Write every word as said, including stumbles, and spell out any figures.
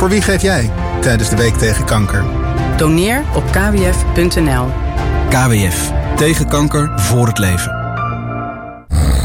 Voor wie geef jij tijdens de Week tegen Kanker? Doneer op k w f punt n l. K W F. Tegen kanker voor het leven.